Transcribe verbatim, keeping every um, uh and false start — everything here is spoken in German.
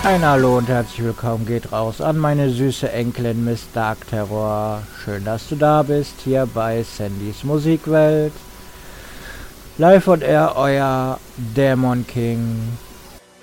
Ein Hallo und herzlich willkommen geht raus an meine süße Enkelin Miss Dark Terror. Schön, dass du da bist, hier bei Sandys Musikwelt. Live on Air, euer Dämon King.